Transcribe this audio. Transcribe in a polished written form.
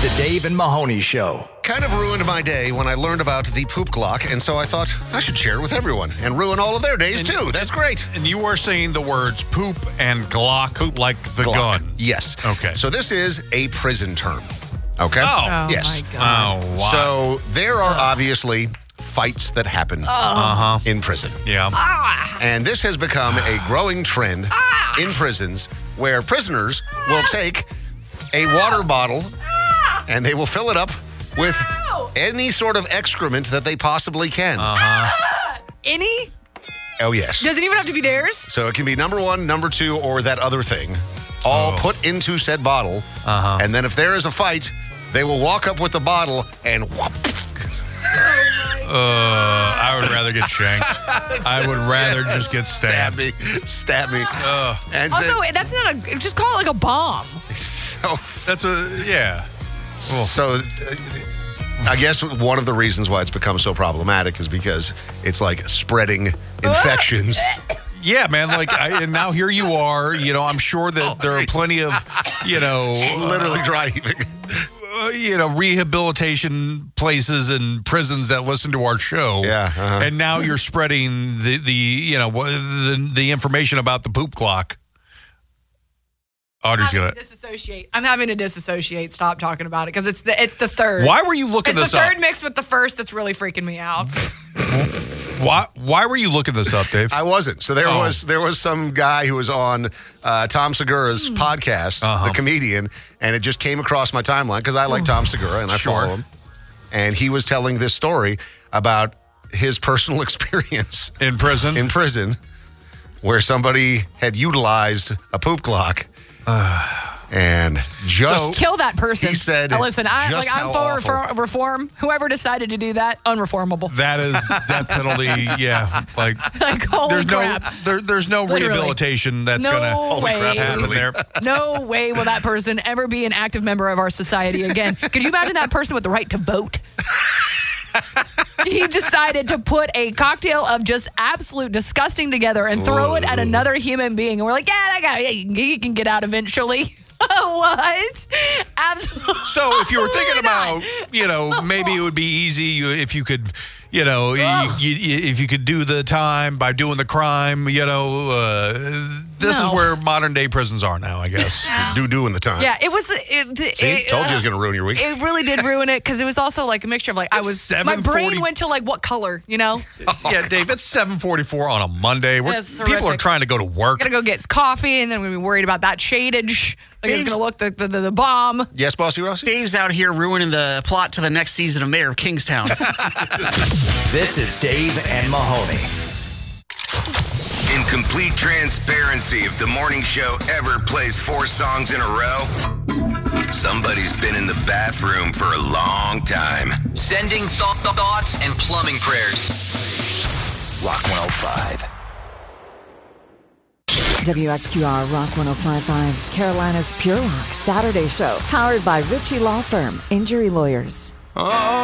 The Dave and Mahoney Show. Kind of ruined my day when I learned about the poop Glock, and so I thought I should share it with everyone and ruin all of their days too. That's great. And you were saying the words poop and Glock like the Glock. gun. Yes. Okay. So this is a prison term. Okay? Oh. Yes. My God. Oh, wow. So there are obviously fights that happen in prison. Yeah. And this has become a growing trend in prisons where prisoners will take a water bottle and they will fill it up with any sort of excrement that they possibly can. Any? Oh, yes. Doesn't even have to be theirs? So it can be number one, number two, or that other thing, all put into said bottle. And then if there is a fight, they will walk up with the bottle and whoop. I would rather get shanked. I would rather just get stabbed. Stab me. And Also, that's not a, just call it like a bomb. so That's yeah. So, I guess one of the reasons why it's become so problematic is because it's like spreading infections. Yeah, man. And now here you are. I'm sure that there are plenty of, Literally dry heaving. rehabilitation places and prisons that listen to our show. Yeah, And now you're spreading the information about the poop clock. Audrey's gonna disassociate. I'm having to disassociate. Stop talking about it because it's the third. Why were you looking it's this up? It's the third mixed with the first that's really freaking me out. Why were you looking this up, Dave? I wasn't. So there was some guy who was on Tom Segura's podcast, the comedian, and it just came across my timeline because I like Tom Segura and I follow him. And he was telling this story about his personal experience in prison, where somebody had utilized a poop clock. And just kill that person. He said, listen, I'm for reform. Whoever decided to do that, unreformable. That is death penalty. Yeah, like holy crap. There's no Literally. rehabilitation that's gonna happen there. No way will that person ever be an active member of our society again. Could you imagine that person with the right to vote? He decided to put a cocktail of just absolute disgusting together and throw it at another human being. And we're like, that guy, he can get out eventually. What? Absolutely. So if you were thinking about, maybe it would be easy if you could, if you could do the time by doing the crime, this is where modern day prisons are now, I guess. doing the time. Yeah, it was. See, told you it was going to ruin your week. It really did ruin it because it was also like a mixture of my brain went to what color, Yeah, Dave, it's 7:44 on a Monday. People are trying to go to work. Gotta go get coffee, and then we're worried about that shadage. Like it's gonna look the bomb. Yes, Bossy Rossi? Dave's out here ruining the plot to the next season of Mayor of Kingstown. This is Dave and Mahoney. In complete transparency, if the morning show ever plays 4 songs in a row, somebody's been in the bathroom for a long time. Sending thoughts and plumbing prayers. Rock 105. WXQR Rock 105.5's Carolina's Pure Rock Saturday Show, powered by Ritchie Law Firm, Injury Lawyers.